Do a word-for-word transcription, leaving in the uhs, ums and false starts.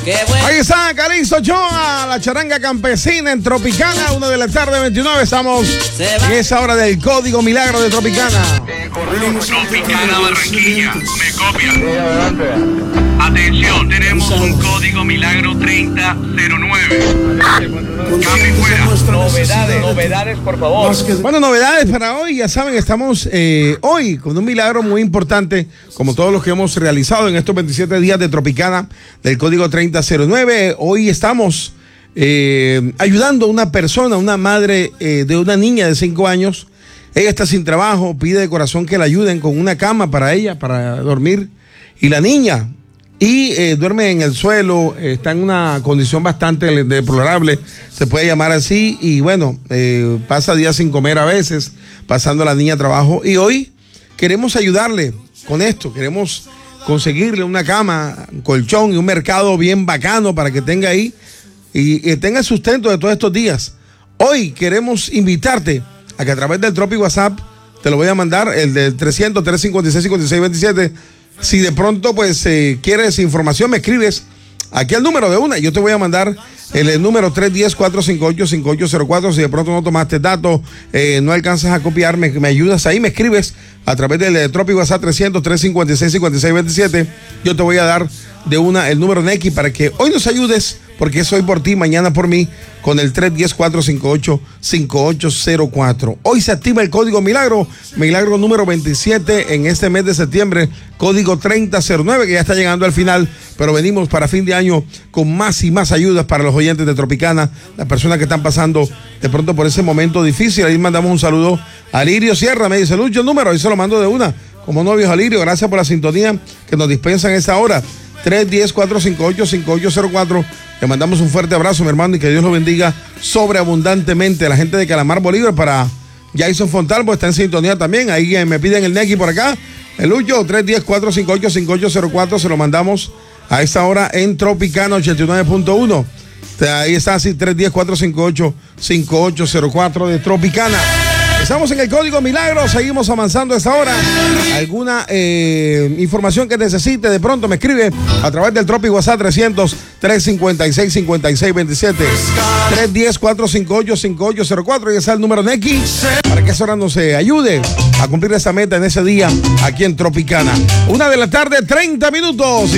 Bueno. Ahí está Calixto Ochoa, la charanga campesina en Tropicana, una de la tarde, veintinueve. Estamos en esa hora del Código Milagro de Tropicana. Tropicana Barranquilla, me copia. Atención, tenemos un código milagro treinta cero nueve. Cambio fuera. Novedades, novedades, por favor. Bueno, novedades para hoy, ya saben, estamos eh, hoy con un milagro muy importante, como todos los que hemos realizado en estos veintisiete días de Tropicana del código treinta cero nueve. Hoy estamos eh, ayudando a una persona, una madre eh, de una niña de cinco años. Ella está sin trabajo, pide de corazón que la ayuden con una cama para ella, para dormir. Y la niña, y eh, duerme en el suelo, eh, está en una condición bastante deplorable, se puede llamar así, y bueno, eh, pasa días sin comer a veces, pasando la niña a trabajo. Y hoy queremos ayudarle con esto, queremos conseguirle una cama, un colchón y un mercado bien bacano para que tenga ahí y, y tenga el sustento de todos estos días. Hoy queremos invitarte a que a través del Tropi WhatsApp, te lo voy a mandar, el del trescientos, trescientos cincuenta y seis, cincuenta y seis veintisiete. Si de pronto pues eh, quieres información, me escribes aquí al número de una. Yo te voy a mandar el, el número tres uno cero, cuatro cinco ocho, cinco ocho cero cuatro. Si de pronto no tomaste datos, eh, no alcanzas a copiar, me, me ayudas ahí, me escribes a través del de Tropi WhatsApp trescientos, trescientos cincuenta y seis, cincuenta y seis veintisiete. Yo te voy a dar de una el número N X para que hoy nos ayudes, porque es hoy por ti, mañana por mí, con el tres uno cero, cuatro cinco ocho, cinco ocho cero cuatro. Hoy se activa el código Milagro, Milagro número veintisiete en este mes de septiembre, código treinta cero nueve, que ya está llegando al final, pero venimos para fin de año con más y más ayudas para los oyentes de Tropicana, las personas que están pasando de pronto por ese momento difícil. Ahí mandamos un saludo a Lirio Sierra, me dice, Lucho, el número, ahí se lo mando de una, como novios a Lirio, gracias por la sintonía que nos dispensan esta hora. tres uno cero, cuatro cinco ocho, cinco ocho cero cuatro. Le mandamos un fuerte abrazo, mi hermano, y que Dios lo bendiga sobreabundantemente. La gente de Calamar Bolívar, para Jason Fontalvo, está en sintonía también. Ahí me piden el Neki por acá. El Lucho, tres uno cero, cuatro cinco ocho, cinco ocho cero cuatro. Se lo mandamos a esta hora en Tropicana ochenta y nueve punto uno. Ahí está así, tres uno cero, cuatro cinco ocho, cinco ocho cero cuatro de Tropicana. Estamos en el Código Milagro, seguimos avanzando a esta hora. ¿Alguna eh, información que necesite? De pronto me escribe a través del Tropi WhatsApp trescientos, trescientos cincuenta y seis, cincuenta y seis veintisiete. tres uno cero, cuatro cinco ocho, cinco ocho cero cuatro. Y ese es el número N X para que esa hora nos eh, ayude a cumplir esa meta en ese día aquí en Tropicana. Una de la tarde, treinta minutos.